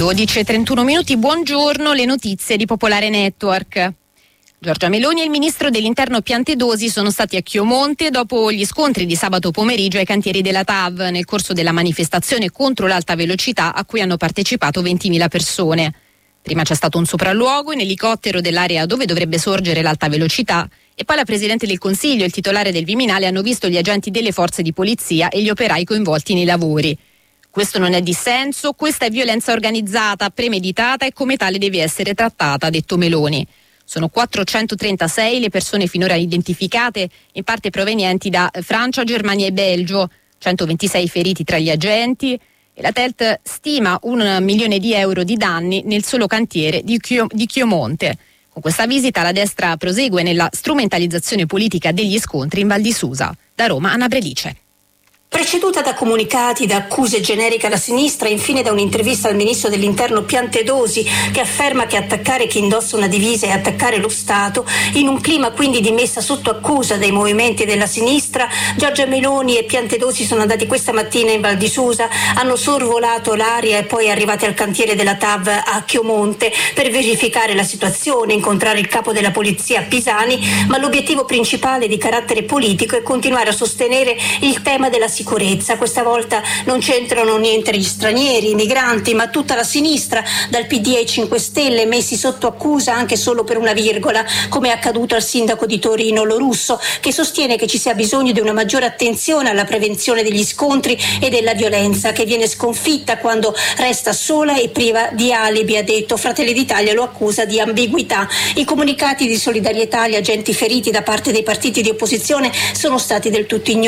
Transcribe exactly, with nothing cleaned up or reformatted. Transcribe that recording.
dodici e trentuno minuti, buongiorno, le notizie di Popolare Network. Giorgia Meloni e il ministro dell'Interno Piantedosi sono stati a Chiomonte dopo gli scontri di sabato pomeriggio ai cantieri della T A V nel corso della manifestazione contro l'alta velocità a cui hanno partecipato ventimila persone. Prima c'è stato un sopralluogo in elicottero dell'area dove dovrebbe sorgere l'alta velocità e poi la Presidente del Consiglio e il titolare del Viminale hanno visto gli agenti delle forze di polizia e gli operai coinvolti nei lavori. Questo non è dissenso, questa è violenza organizzata, premeditata e come tale deve essere trattata, ha detto Meloni. Sono quattrocentotrentasei le persone finora identificate, in parte provenienti da Francia, Germania e Belgio, centoventisei feriti tra gli agenti e la T E L T stima un milione di euro di danni nel solo cantiere di, Chio- di Chiomonte. Con questa visita la destra prosegue nella strumentalizzazione politica degli scontri in Val di Susa. Da Roma, Anna Brelice. Preceduta da comunicati, da accuse generiche alla sinistra e infine da un'intervista al ministro dell'Interno Piantedosi che afferma che attaccare chi indossa una divisa è attaccare lo Stato, in un clima quindi di messa sotto accusa dei movimenti della sinistra, Giorgia Meloni e Piantedosi sono andati questa mattina in Val di Susa, hanno sorvolato l'aria e poi arrivati al cantiere della T A V a Chiomonte per verificare la situazione, incontrare il capo della polizia Pisani, ma l'obiettivo principale di carattere politico è continuare a sostenere il tema della sicurezza. Sicurezza. Questa volta non c'entrano niente gli stranieri, i migranti, ma tutta la sinistra, dal P D ai cinque Stelle, messi sotto accusa anche solo per una virgola, come è accaduto al sindaco di Torino Lorusso, che sostiene che ci sia bisogno di una maggiore attenzione alla prevenzione degli scontri e della violenza, che viene sconfitta quando resta sola e priva di alibi, ha detto. Fratelli d'Italia lo accusa di ambiguità. I comunicati di solidarietà agli agenti feriti da parte dei partiti di opposizione sono stati del tutto ignorati.